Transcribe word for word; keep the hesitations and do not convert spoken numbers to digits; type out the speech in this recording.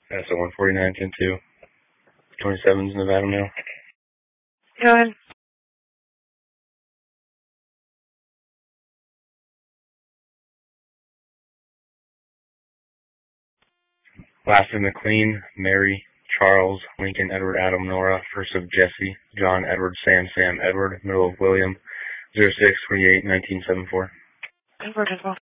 Uh, so one forty-nine, ten two. twenty-seven's Nevada mail. Go ahead. Last of McLean, Mary, Charles, Lincoln, Edward, Adam, Nora. First of Jesse, John, Edward, Sam, Sam, Edward. Middle of William. zero six twenty-eight nineteen seventy-four. Edward as well.